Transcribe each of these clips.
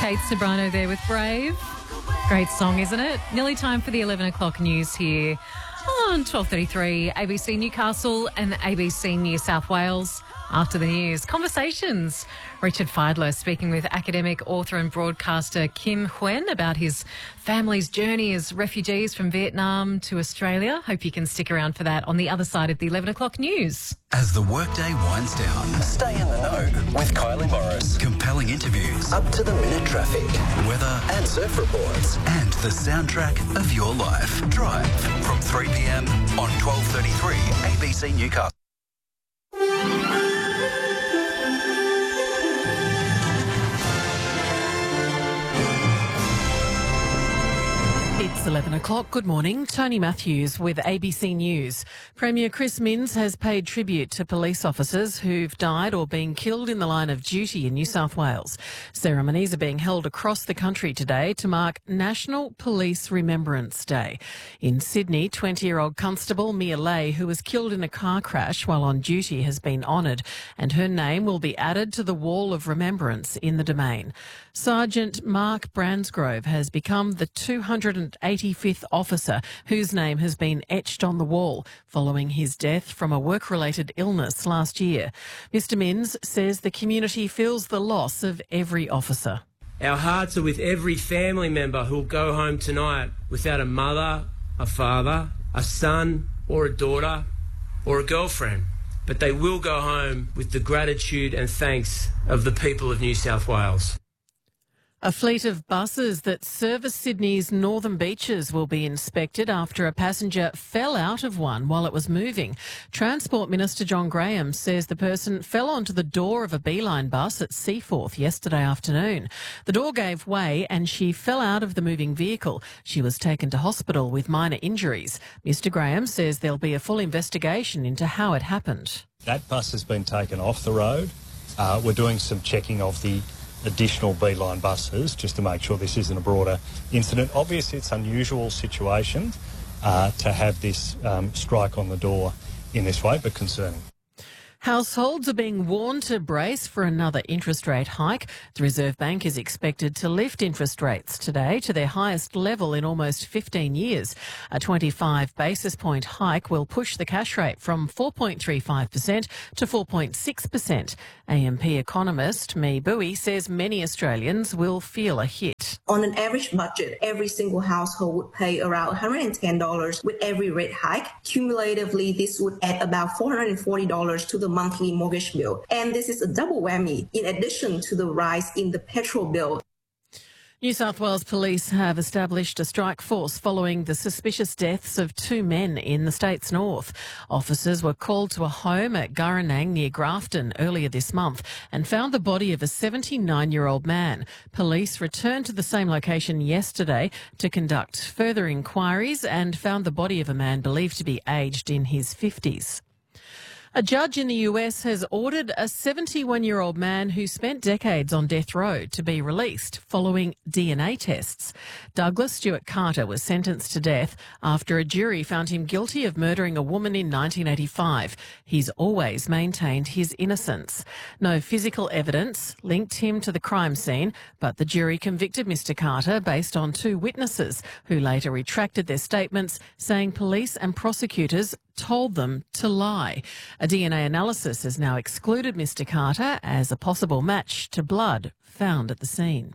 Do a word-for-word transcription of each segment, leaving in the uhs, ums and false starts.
Kate Sobrano there with Brave. Great song, isn't it? Nearly time for the eleven o'clock news here on twelve thirty-three A B C Newcastle and A B C New South Wales. After the news, Conversations. Richard Fidler speaking with academic, author and broadcaster Kim Huen about his family's journey as refugees from Vietnam to Australia. Hope you can stick around for that on the other side of the eleven o'clock news. As the workday winds down, Stay in the know with Kylie Morris. compelling interviews, Up to the minute traffic weather and surf reports. and the soundtrack of your life. Drive from three p m on twelve thirty-three A B C Newcastle. It's eleven o'clock. Good morning. Tony Matthews with A B C News. Premier Chris Minns has paid tribute to police officers who've died or been killed in the line of duty in New South Wales. Ceremonies are being held across the country today to mark National Police Remembrance Day. In Sydney, twenty-year-old Constable Mia Lay, who was killed in a car crash while on duty, has been honoured, and her name will be added to the Wall of Remembrance in the Domain. Sergeant Mark Bransgrove has become the two hundred eighty-fifth officer whose name has been etched on the wall following his death from a work-related illness last year. Mister Minns says the community feels the loss of every officer. Our hearts are with every family member who'll go home tonight without a mother, a father, a son or a daughter or a girlfriend. But they will go home with the gratitude and thanks of the people of New South Wales. A fleet of buses that service Sydney's northern beaches will be inspected after a passenger fell out of one while it was moving. Transport Minister John Graham says the person fell onto the door of a Beeline bus at Seaforth yesterday afternoon. The door gave way and she fell out of the moving vehicle. She was taken to hospital with minor injuries. Mister Graham says there'll be a full investigation into how it happened. That bus has been taken off the road. Uh, we're doing some checking of the additional Beeline buses just to make sure this isn't a broader incident. Obviously, it's an unusual situation uh, to have this um, strike on the door in this way, but concerning. Households are being warned to brace for another interest rate hike. The Reserve Bank is expected to lift interest rates today to their highest level in almost fifteen years. A twenty-five basis point hike will push the cash rate from four point three five percent to four point six percent. A M P economist Mee Bui says many Australians will feel a hit. On an average budget, every single household would pay around one hundred ten dollars with every rate hike. Cumulatively, this would add about four hundred forty dollars to the monthly mortgage bill. And this is a double whammy in addition to the rise in the petrol bill. New South Wales Police have established a strike force following the suspicious deaths of two men in the state's north. Officers were called to a home at Guranang near Grafton earlier this month and found the body of a seventy-nine-year-old man. Police returned to the same location yesterday to conduct further inquiries and found the body of a man believed to be aged in his fifties. A judge in the U S has ordered a seventy-one-year-old man who spent decades on death row to be released following D N A tests. Douglas Stewart Carter was sentenced to death after a jury found him guilty of murdering a woman in nineteen eighty-five. He's always maintained his innocence. No physical evidence linked him to the crime scene, but the jury convicted Mister Carter based on two witnesses who later retracted their statements, saying police and prosecutors told them to lie. A D N A analysis has now excluded Mister Carter as a possible match to blood found at the scene.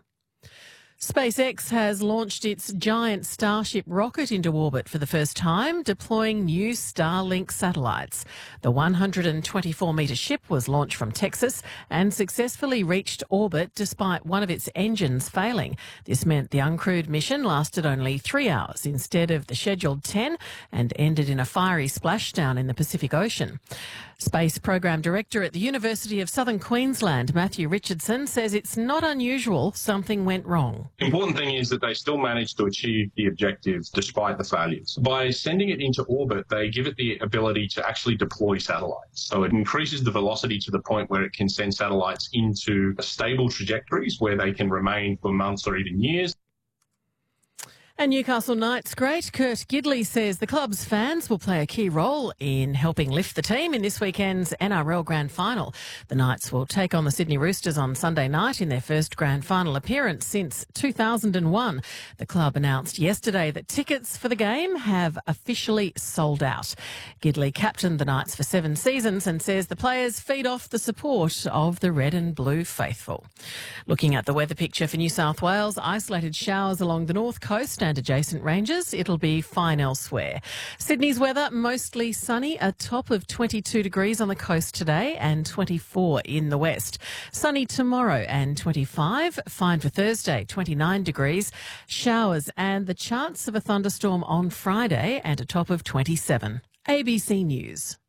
SpaceX has launched its giant Starship rocket into orbit for the first time, deploying new Starlink satellites. The one hundred twenty-four metre ship was launched from Texas and successfully reached orbit despite one of its engines failing. This meant the uncrewed mission lasted only three hours instead of the scheduled ten and ended in a fiery splashdown in the Pacific Ocean. Space Program Director at the University of Southern Queensland, Matthew Richardson, says it's not unusual something went wrong. The important thing is that they still managed to achieve the objectives despite the failures. By sending it into orbit, they give it the ability to actually deploy satellites. So it increases the velocity to the point where it can send satellites into stable trajectories where they can remain for months or even years. And Newcastle Knights great Kurt Gidley says the club's fans will play a key role in helping lift the team in this weekend's N R L Grand Final. The Knights will take on the Sydney Roosters on Sunday night in their first Grand Final appearance since two thousand one. The club announced yesterday that tickets for the game have officially sold out. Gidley captained the Knights for seven seasons and says the players feed off the support of the red and blue faithful. Looking at the weather picture for New South Wales, isolated showers along the north coast and adjacent ranges. It'll be fine elsewhere. Sydney's weather mostly sunny, a top of twenty-two degrees on the coast today and twenty-four in the west. Sunny tomorrow and twenty-five, fine for Thursday, twenty-nine degrees. Showers and the chance of a thunderstorm on Friday and a top of twenty-seven. A B C News.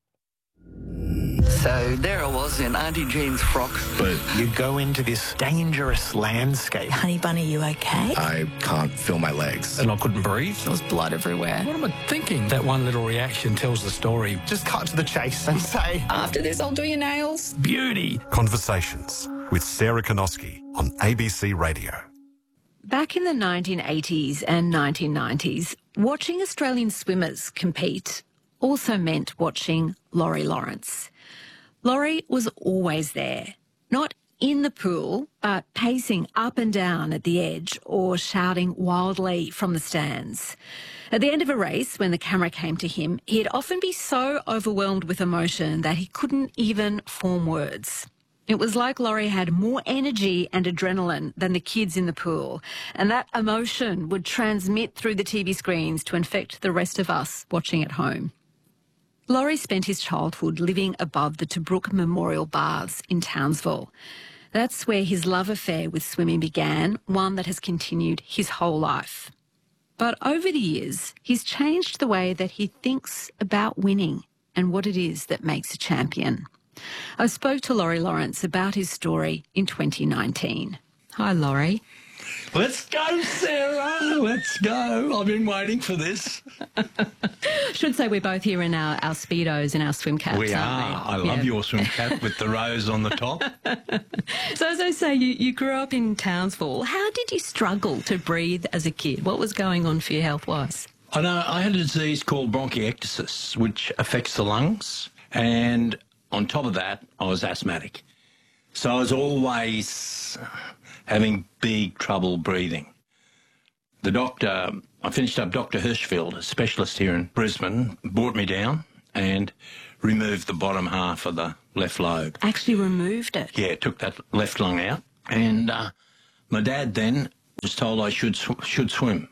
So there I was in Auntie Jean's frock. But you go into this dangerous landscape. Honey Bunny, you okay? I can't feel my legs. And I couldn't breathe. There was blood everywhere. What am I thinking? That one little reaction tells the story. Just cut to the chase and say, after this, I'll do your nails. Beauty. Conversations with Sarah Konoski on A B C Radio. Back in the nineteen eighties and nineteen nineties, watching Australian swimmers compete also meant watching Laurie Lawrence. Laurie was always there, not in the pool, but pacing up and down at the edge or shouting wildly from the stands. At the end of a race, when the camera came to him, he'd often be so overwhelmed with emotion that he couldn't even form words. It was like Laurie had more energy and adrenaline than the kids in the pool, and that emotion would transmit through the T V screens to infect the rest of us watching at home. Laurie spent his childhood living above the Tobruk Memorial Baths in Townsville. That's where his love affair with swimming began, one that has continued his whole life. But over the years, he's changed the way that he thinks about winning and what it is that makes a champion. I spoke to Laurie Lawrence about his story in twenty nineteen. Hi, Laurie. Let's go, Sarah. Let's go. I've been waiting for this. Should say we're both here in our, our Speedos and our swim caps. We are. We? I love yeah. your swim cap with the rose on the top. So as I say, you, you grew up in Townsville. How did you struggle to breathe as a kid? What was going on for you health-wise? I know I had a disease called bronchiectasis, which affects the lungs. And on top of that, I was asthmatic. So I was always having big trouble breathing. The doctor, I finished up Doctor Hirschfield, a specialist here in Brisbane, brought me down and removed the bottom half of the left lobe. Actually removed it? Yeah, took that left lung out. And uh, my dad then was told I should sw- should swim.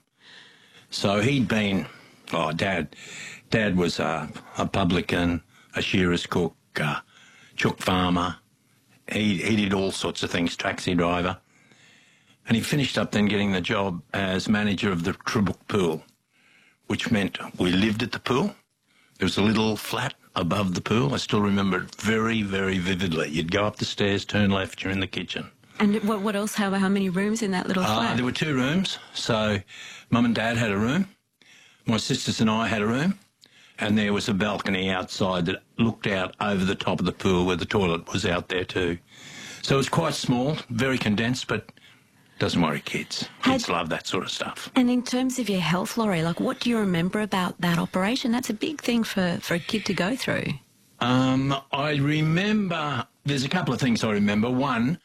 So he'd been, oh, Dad, Dad was uh, a publican, a shearer's cook, uh, chook farmer. He, he did all sorts of things, taxi driver. And he finished up then getting the job as manager of the Tobruk pool, which meant we lived at the pool. There was a little flat above the pool. I still remember it very, very vividly. You'd go up the stairs, turn left, you're in the kitchen. And what, what else? How, how many rooms in that little flat? Uh, there were two rooms. So Mum and Dad had a room. My sisters and I had a room. And there was a balcony outside that looked out over the top of the pool where the toilet was out there too. So it was quite small, very condensed, but doesn't worry kids. Kids Had, love that sort of stuff. And in terms of your health, Laurie, like what do you remember about that operation? That's a big thing for, for a kid to go through. Um, I remember, there's a couple of things I remember. One,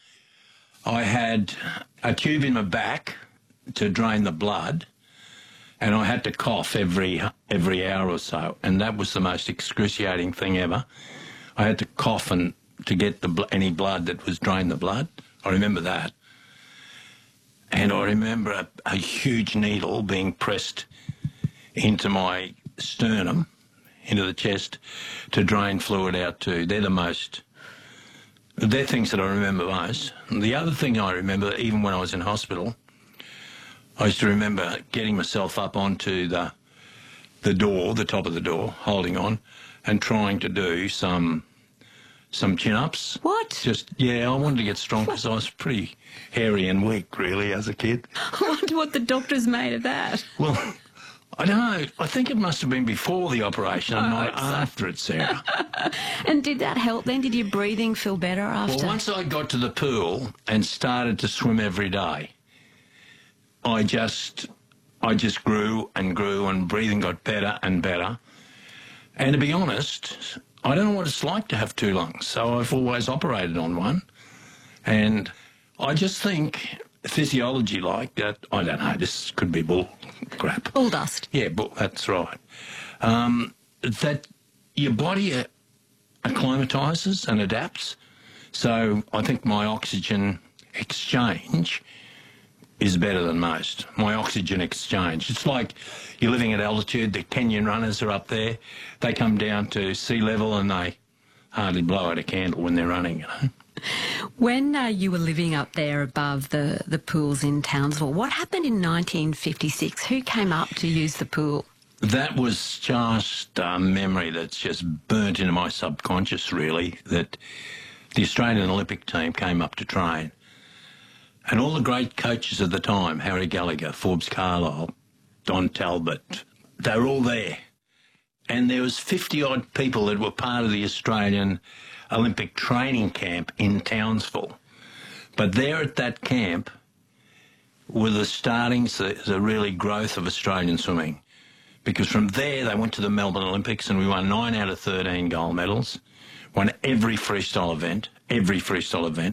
I had a tube in my back to drain the blood, and I had to cough every every hour or so, and that was the most excruciating thing ever. I had to cough and to get the any blood that was drain the blood. I remember that. And I remember a, a huge needle being pressed into my sternum, into the chest, to drain fluid out too. They're the most, they're things that I remember most. And the other thing I remember, even when I was in hospital, I used to remember getting myself up onto the the door, the top of the door, holding on, and trying to do some some chin-ups. What? Just, yeah, I wanted to get strong because I was pretty hairy and weak, really, as a kid. I wonder what the doctors made of that. Well, I don't know. I think it must have been before the operation and not so. after it, Sarah. And did that help then? Did your breathing feel better after? Well, once I got to the pool and started to swim every day, I just I just grew and grew and breathing got better and better. And to be honest, I don't know what it's like to have two lungs, so I've always operated on one. And I just think physiology like that, I don't know, this could be bull crap. Bull dust. Yeah, bull, that's right. Um, that your body uh, acclimatises and adapts. So I think my oxygen exchange is better than most. My oxygen exchange. It's like you're living at altitude, the Kenyan runners are up there, they come down to sea level and they hardly blow out a candle when they're running, you know. When uh, you were living up there above the, the pools in Townsville, what happened in nineteen fifty-six? Who came up to use the pool? That was just a memory that's just burnt into my subconscious, really, that the Australian Olympic team came up to train. And all the great coaches of the time, Harry Gallagher, Forbes Carlisle, Don Talbot, they were all there. And there was fifty-odd people that were part of the Australian Olympic training camp in Townsville. But there at that camp were the startings, the, the really growth of Australian swimming. Because from there they went to the Melbourne Olympics and we won nine out of thirteen gold medals, won every freestyle event, every freestyle event.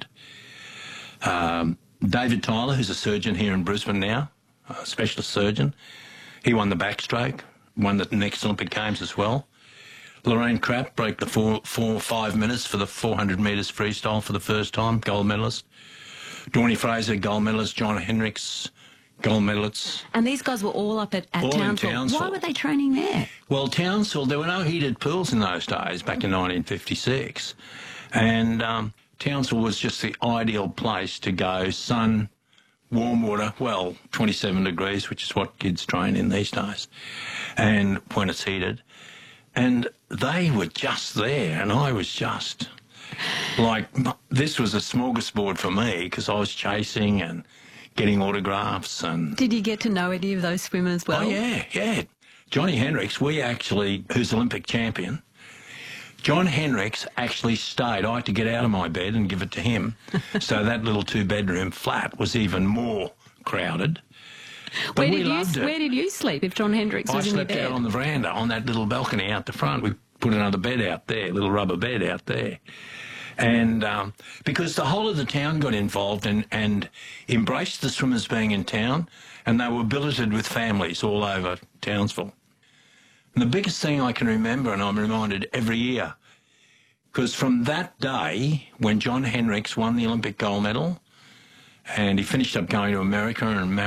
Um, David Tyler, who's a surgeon here in Brisbane now, a specialist surgeon, he won the backstroke, won the next Olympic Games as well. Lorraine Krapp broke the four, four, five minutes for the four hundred metres freestyle for the first time, gold medalist. Dawnie Fraser, gold medalist. John Hendricks, gold medalists. And these guys were all up at, at all Townsville. In Townsville. Why were they training there? Well, Townsville, there were no heated pools in those days, back in nineteen fifty-six. And um, Townsville was just the ideal place to go, sun, warm water, well, twenty-seven degrees, which is what kids train in these days, and when it's heated. And they were just there, and I was just like, this was a smorgasbord for me because I was chasing and getting autographs. And did you get to know any of those swimmers well? Oh, yeah, yeah. Johnny Hendricks, we actually, who's Olympic champion, John Hendricks actually stayed. I had to get out of my bed and give it to him. So that little two-bedroom flat was even more crowded. But where we did loved you it. Where did you sleep if John Hendricks I was in your slept bed? out on the veranda, on that little balcony out the front. We put another bed out there, a little rubber bed out there. And um, because the whole of the town got involved and, and embraced the swimmers being in town, and they were billeted with families all over Townsville. And the biggest thing I can remember, and I'm reminded every year, because from that day when John Hendricks won the Olympic gold medal, and he finished up going to America and